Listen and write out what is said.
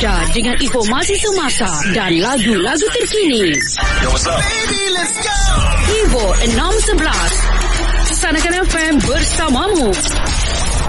anda dengan informasi semasa dan lagu-lagu terkini. Yo, what's up? Baby, let's go. Vivo 611 Sanakan FM bersamamu.